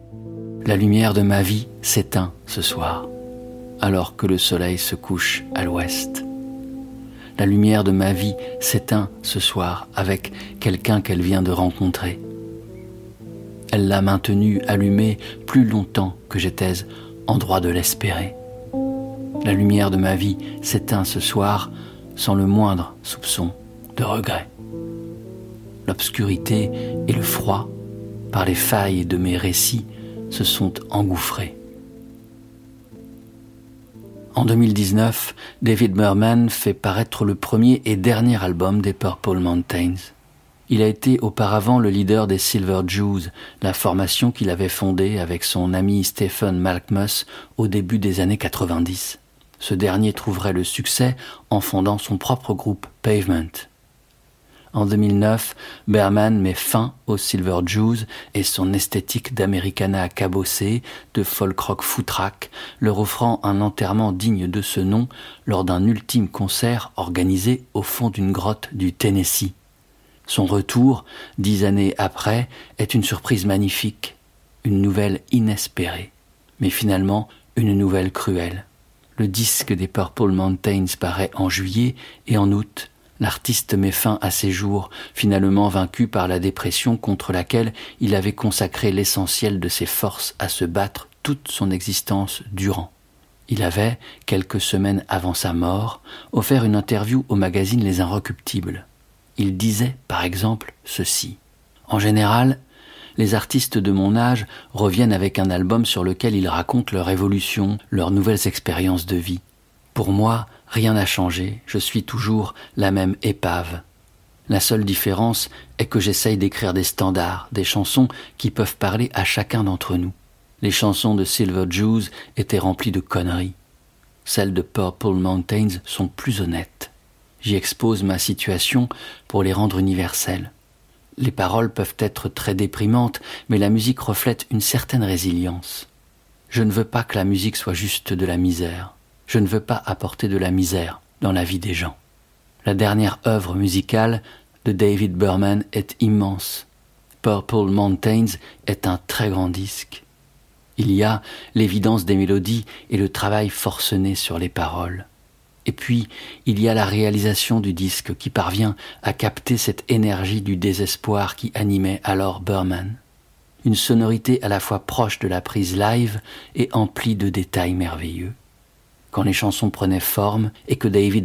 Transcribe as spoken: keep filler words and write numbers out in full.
La lumière de ma vie s'éteint ce soir, alors que le soleil se couche à l'ouest. La lumière de ma vie s'éteint ce soir avec quelqu'un qu'elle vient de rencontrer. Elle l'a maintenue allumée plus longtemps que j'étais en droit de l'espérer. La lumière de ma vie s'éteint ce soir sans le moindre soupçon de regret. L'obscurité et le froid, par les failles de mes récits, se sont engouffrés. En deux mille dix-neuf, David Berman fait paraître le premier et dernier album des Purple Mountains. Il a été auparavant le leader des Silver Jews, la formation qu'il avait fondée avec son ami Stephen Malkmus au début des années quatre-vingt-dix. Ce dernier trouverait le succès en fondant son propre groupe Pavement. En deux mille neuf, Berman met fin aux Silver Jews et son esthétique d'Americana cabossée, de folk rock foutraque, leur offrant un enterrement digne de ce nom lors d'un ultime concert organisé au fond d'une grotte du Tennessee. Son retour, dix années après, est une surprise magnifique, une nouvelle inespérée, mais finalement une nouvelle cruelle. Le disque des Purple Mountains paraît en juillet et en août, l'artiste met fin à ses jours, finalement vaincu par la dépression contre laquelle il avait consacré l'essentiel de ses forces à se battre toute son existence durant. Il avait, quelques semaines avant sa mort, offert une interview au magazine Les Inrecuptibles. Il disait, par exemple, ceci. « En général, les artistes de mon âge reviennent avec un album sur lequel ils racontent leur évolution, leurs nouvelles expériences de vie. Pour moi, rien n'a changé, je suis toujours la même épave. La seule différence est que j'essaye d'écrire des standards, des chansons qui peuvent parler à chacun d'entre nous. Les chansons de Silver Jews étaient remplies de conneries. Celles de Purple Mountains sont plus honnêtes. J'y expose ma situation pour les rendre universelles. Les paroles peuvent être très déprimantes, mais la musique reflète une certaine résilience. Je ne veux pas que la musique soit juste de la misère. Je ne veux pas apporter de la misère dans la vie des gens. » La dernière œuvre musicale de David Berman est immense. Purple Mountains est un très grand disque. Il y a l'évidence des mélodies et le travail forcené sur les paroles. Et puis, il y a la réalisation du disque qui parvient à capter cette énergie du désespoir qui animait alors Berman. Une sonorité à la fois proche de la prise live et emplie de détails merveilleux. Quand les chansons prenaient forme et que David